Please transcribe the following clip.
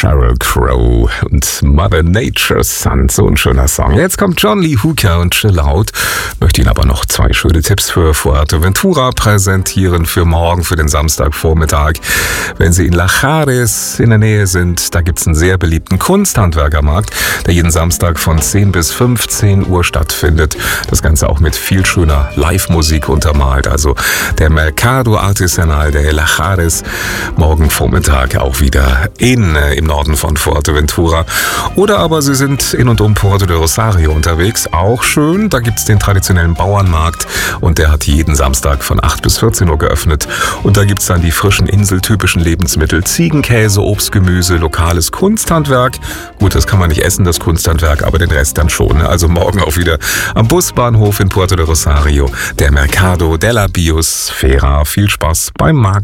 Sheryl Crow und Mother Nature's Son. So ein schöner Song. Jetzt kommt John Lee Hooker und Chill Out. Möchte Ihnen aber noch 2 schöne Tipps für Fuerteventura präsentieren für morgen, für den Samstagvormittag. Wenn Sie in Lachares in der Nähe sind, da gibt es einen sehr beliebten Kunsthandwerkermarkt, der jeden Samstag von 10 bis 15 Uhr stattfindet. Das Ganze auch mit viel schöner Live-Musik untermalt. Also der Mercado Artesanal de Lachares morgen Vormittag auch wieder im Norden von Fuerteventura. Oder aber Sie sind in und um Puerto de Rosario unterwegs. Auch schön. Da gibt es den traditionellen Bauernmarkt und der hat jeden Samstag von 8 bis 14 Uhr geöffnet. Und da gibt es dann die frischen inseltypischen Lebensmittel, Ziegenkäse, Obst, Gemüse, lokales Kunsthandwerk. Gut, das kann man nicht essen, das Kunsthandwerk, aber den Rest dann schon. Also morgen auch wieder am Busbahnhof in Puerto de Rosario, der Mercado de la Biosfera. Viel Spaß beim Markt.